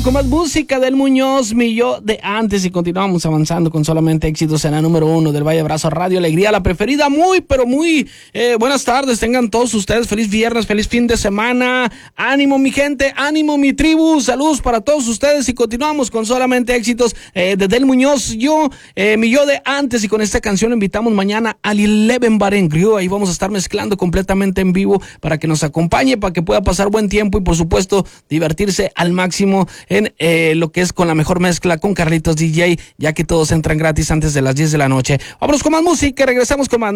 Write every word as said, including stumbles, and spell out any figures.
con más música del Muñoz, mi yo de antes, y continuamos avanzando con solamente éxitos en la número uno del Valle Abrazo Radio Alegría, la preferida. Muy, pero muy eh, buenas tardes, tengan todos ustedes, feliz viernes, feliz fin de semana, ánimo mi gente, ánimo mi tribu, saludos para todos ustedes y continuamos con solamente éxitos eh, de Del Muñoz, yo, eh, mi yo de antes, y con esta canción invitamos mañana al Eleven Bar en Griot. Ahí vamos a estar mezclando completamente en vivo para que nos acompañe, para que pueda pasar buen tiempo y por supuesto divertirse al máximo en eh, lo que es con la mejor mezcla con Carlitos D J, ya que todos entran gratis antes de las diez de la noche. Vámonos con más música, regresamos con más.